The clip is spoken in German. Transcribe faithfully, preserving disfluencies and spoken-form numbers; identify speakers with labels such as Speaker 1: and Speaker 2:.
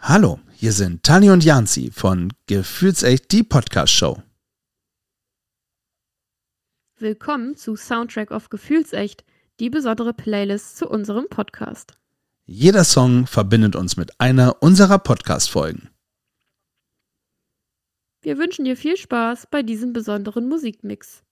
Speaker 1: Hallo, hier sind Tali und Janzi von Gefühlsecht, die Podcast-Show.
Speaker 2: Willkommen zu Soundtrack of Gefühlsecht, die besondere Playlist zu unserem Podcast.
Speaker 1: Jeder Song verbindet uns mit einer unserer Podcast-Folgen.
Speaker 2: Wir wünschen dir viel Spaß bei diesem besonderen Musikmix.